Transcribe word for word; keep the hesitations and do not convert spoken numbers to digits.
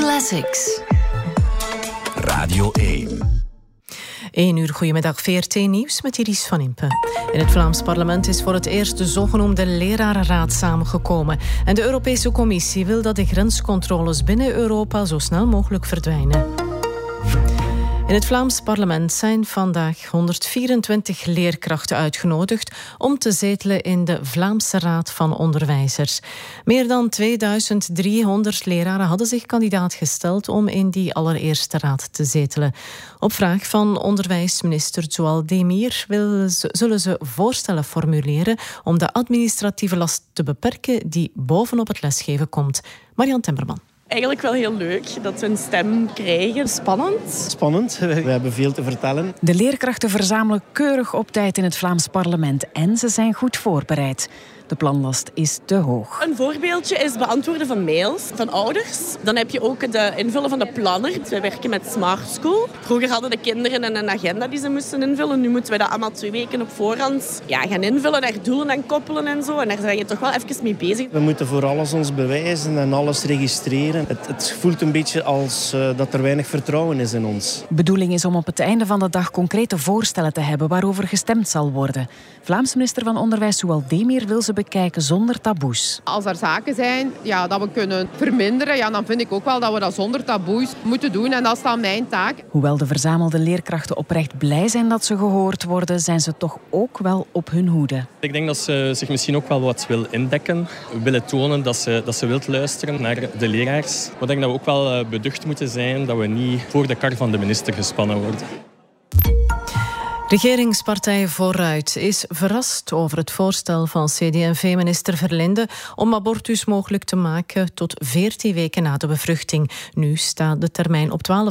Classics. Radio één. één uur, goedemiddag, V R T-nieuws met Iris van Impe. In het Vlaams parlement is voor het eerst de zogenoemde lerarenraad samengekomen. En de Europese Commissie wil dat de grenscontroles binnen Europa zo snel mogelijk verdwijnen. In het Vlaams parlement zijn vandaag honderdvierentwintig leerkrachten uitgenodigd om te zetelen in de Vlaamse Raad van Onderwijzers. Meer dan tweeduizend driehonderd leraren hadden zich kandidaat gesteld om in die allereerste raad te zetelen. Op vraag van onderwijsminister Joël Demir wil ze, zullen ze voorstellen formuleren om de administratieve last te beperken die bovenop het lesgeven komt. Marian Timmerman. Eigenlijk wel heel leuk dat we een stem krijgen. Spannend. Spannend, we hebben veel te vertellen. De leerkrachten verzamelen keurig op tijd in het Vlaams parlement en ze zijn goed voorbereid. De planlast is te hoog. Een voorbeeldje is beantwoorden van mails van ouders. Dan heb je ook de invullen van de planner. Wij werken met Smart School. Vroeger hadden de kinderen een agenda die ze moesten invullen. Nu moeten we dat allemaal twee weken op voorhand ja, gaan invullen, daar doelen aan koppelen en zo. En daar ben je toch wel even mee bezig. We moeten voor alles ons bewijzen en alles registreren. Het, het voelt een beetje als uh, dat er weinig vertrouwen is in ons. De bedoeling is om op het einde van de dag concrete voorstellen te hebben waarover gestemd zal worden. Vlaams minister van Onderwijs Joël Demir wil ze bekijken zonder taboes. Als er zaken zijn ja, dat we kunnen verminderen, ja, dan vind ik ook wel dat we dat zonder taboes moeten doen. En dat is dan mijn taak. Hoewel de verzamelde leerkrachten oprecht blij zijn dat ze gehoord worden, zijn ze toch ook wel op hun hoede. Ik denk dat ze zich misschien ook wel wat wil indekken. Willen tonen dat ze, dat ze wilt luisteren naar de leraars. Maar ik denk dat we ook wel beducht moeten zijn dat we niet voor de kar van de minister gespannen worden. Regeringspartij Vooruit is verrast over het voorstel van C D en V-minister Verlinde om abortus mogelijk te maken tot veertien weken na de bevruchting. Nu staat de termijn op twaalf